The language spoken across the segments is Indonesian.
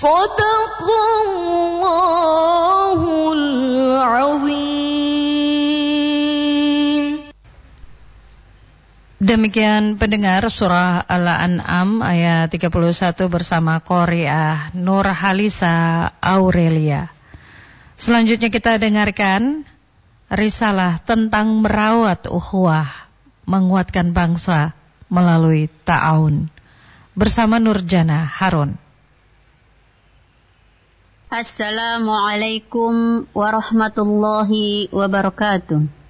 Shadaqallahul azim. Demikian pendengar surah Al-An'am ayat 31 bersama Qori'ah Nur Halisa Aurelia. Selanjutnya kita dengarkan risalah tentang merawat ukhuwah, menguatkan bangsa melalui ta'awun bersama Nurjana Harun. Assalamualaikum warahmatullahi wabarakatuh.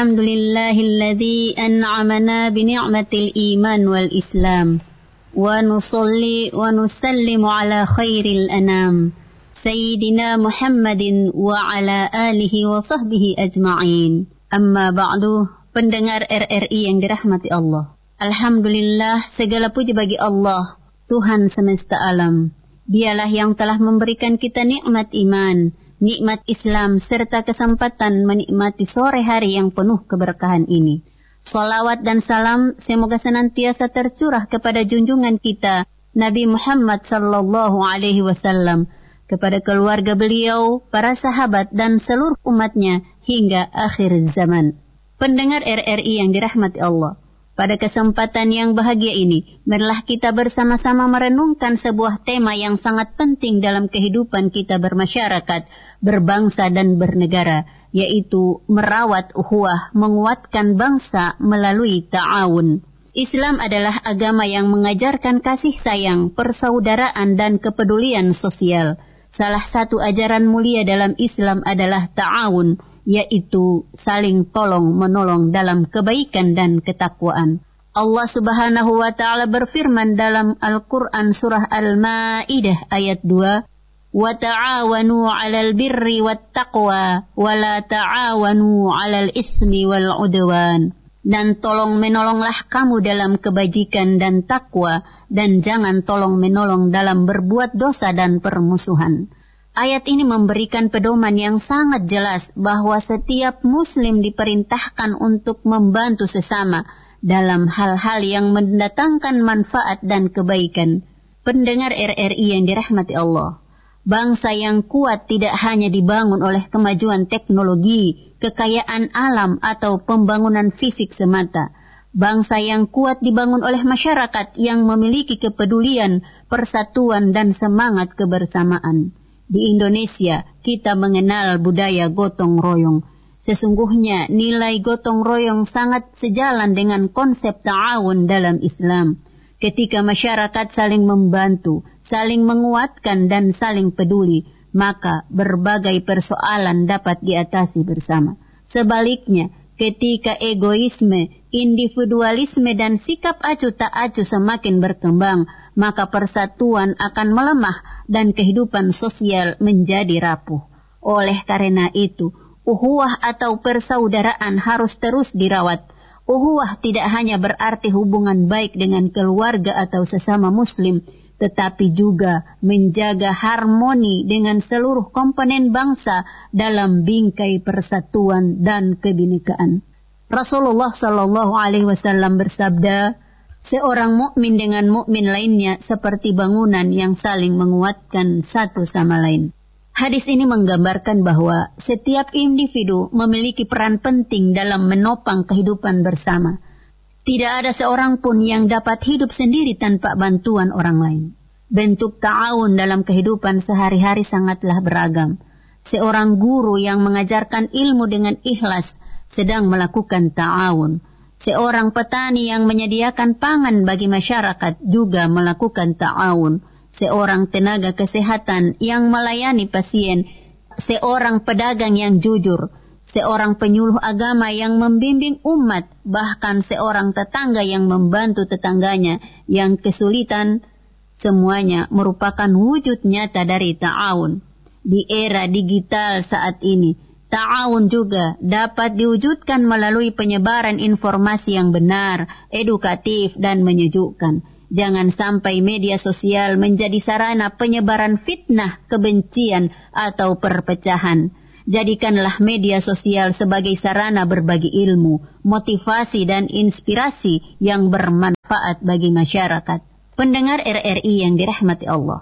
Alhamdulillahilladzi an'amana bini'matil iman wal islam wa nusalli wa nusallimu ala khairil anam Sayyidina Muhammadin wa ala alihi wa sahbihi ajma'in. Amma ba'du, pendengar RRI yang dirahmati Allah. Alhamdulillah, segala puji bagi Allah, Tuhan semesta alam. Dialah yang telah memberikan kita nikmat iman, nikmat Islam, serta kesempatan menikmati sore hari yang penuh keberkahan ini. Salawat dan salam semoga senantiasa tercurah kepada junjungan kita, Nabi Muhammad sallallahu alaihi wasallam, kepada keluarga beliau, para sahabat dan seluruh umatnya hingga akhir zaman. Pendengar RRI yang dirahmati Allah, pada kesempatan yang bahagia ini, marilah kita bersama-sama merenungkan sebuah tema yang sangat penting dalam kehidupan kita bermasyarakat, berbangsa dan bernegara, yaitu merawat ukhuwah, menguatkan bangsa melalui ta'awun. Islam adalah agama yang mengajarkan kasih sayang, persaudaraan dan kepedulian sosial. Salah satu ajaran mulia dalam Islam adalah ta'awun, yaitu saling tolong-menolong dalam kebaikan dan ketakwaan. Allah Subhanahu wa Ta'ala berfirman dalam Al-Quran surah Al-Ma'idah ayat 2, wa ta'awanu 'alal birri wat taqwa wa la ta'awanu 'alal ismi wal 'udwan. Dan tolong menolonglah kamu dalam kebajikan dan takwa, dan jangan tolong menolong dalam berbuat dosa dan permusuhan. Ayat ini memberikan pedoman yang sangat jelas bahwa setiap muslim diperintahkan untuk membantu sesama dalam hal-hal yang mendatangkan manfaat dan kebaikan. Pendengar RRI yang dirahmati Allah, bangsa yang kuat tidak hanya dibangun oleh kemajuan teknologi, kekayaan alam atau pembangunan fisik semata. Bangsa yang kuat dibangun oleh masyarakat yang memiliki kepedulian, persatuan dan semangat kebersamaan. Di Indonesia, kita mengenal budaya gotong royong. Sesungguhnya nilai gotong royong sangat sejalan dengan konsep ta'awun dalam Islam. Ketika masyarakat saling membantu, saling menguatkan dan saling peduli, maka berbagai persoalan dapat diatasi bersama. Sebaliknya, ketika egoisme, individualisme dan sikap acuh tak acuh semakin berkembang, maka persatuan akan melemah dan kehidupan sosial menjadi rapuh. Oleh karena itu, ukhuwah atau persaudaraan harus terus dirawat. Ukhuwah tidak hanya berarti hubungan baik dengan keluarga atau sesama muslim, tetapi juga menjaga harmoni dengan seluruh komponen bangsa dalam bingkai persatuan dan kebinekaan. Rasulullah sallallahu alaihi wasallam bersabda, seorang mukmin dengan mukmin lainnya seperti bangunan yang saling menguatkan satu sama lain. Hadis ini menggambarkan bahwa setiap individu memiliki peran penting dalam menopang kehidupan bersama. Tidak ada seorang pun yang dapat hidup sendiri tanpa bantuan orang lain. Bentuk ta'awun dalam kehidupan sehari-hari sangatlah beragam. Seorang guru yang mengajarkan ilmu dengan ikhlas sedang melakukan ta'awun. Seorang petani yang menyediakan pangan bagi masyarakat juga melakukan ta'awun. Seorang tenaga kesehatan yang melayani pasien, seorang pedagang yang jujur, seorang penyuluh agama yang membimbing umat, bahkan seorang tetangga yang membantu tetangganya yang kesulitan, semuanya merupakan wujud nyata dari ta'awun. Di era digital saat ini, ta'awun juga dapat diwujudkan melalui penyebaran informasi yang benar, edukatif, dan menyejukkan. Jangan sampai media sosial menjadi sarana penyebaran fitnah, kebencian, atau perpecahan. Jadikanlah media sosial sebagai sarana berbagi ilmu, motivasi, dan inspirasi yang bermanfaat bagi masyarakat. Pendengar RRI yang dirahmati Allah,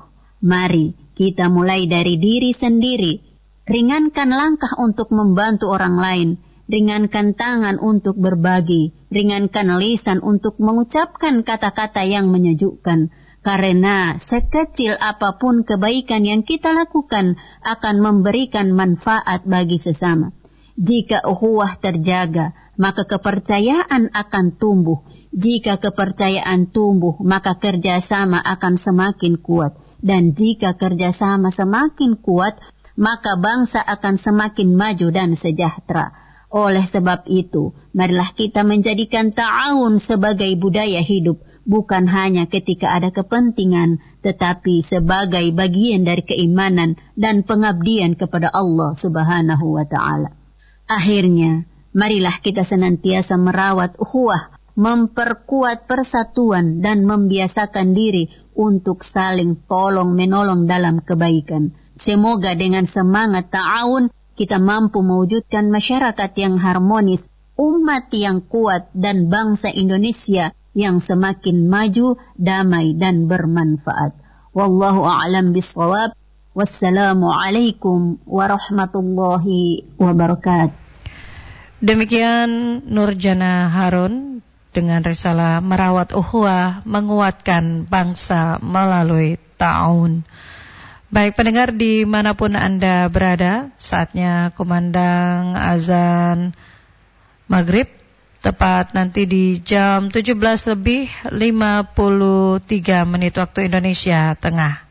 Mari kita mulai dari diri sendiri. Ringankan langkah untuk membantu orang lain. Ringankan tangan untuk berbagi. Ringankan lisan untuk mengucapkan kata-kata yang menyejukkan. Karena sekecil apapun kebaikan yang kita lakukan akan memberikan manfaat bagi sesama. Jika ukhuwah terjaga, maka kepercayaan akan tumbuh. Jika kepercayaan tumbuh, maka kerjasama akan semakin kuat. Dan jika kerjasama semakin kuat, maka bangsa akan semakin maju dan sejahtera. Oleh sebab itu, marilah kita menjadikan ta'awun sebagai budaya hidup, bukan hanya ketika ada kepentingan, tetapi sebagai bagian dari keimanan dan pengabdian kepada Allah Subhanahu wa Ta'ala. Akhirnya, marilah kita senantiasa merawat ukhuwah, memperkuat persatuan dan membiasakan diri untuk saling tolong-menolong dalam kebaikan. Semoga dengan semangat ta'awun kita mampu mewujudkan masyarakat yang harmonis, umat yang kuat, dan bangsa Indonesia yang semakin maju, damai, dan bermanfaat. Wallahu a'lam bishawab. Wassalamualaikum warahmatullahi wabarakatuh. Demikian Nurjana Harun dengan risalah Merawat Ukhuwah, Menguatkan Bangsa Melalui Ta'awun. Baik pendengar dimanapun Anda berada, saatnya kumandang azan maghrib, tepat nanti di jam 17:53 waktu Indonesia Tengah.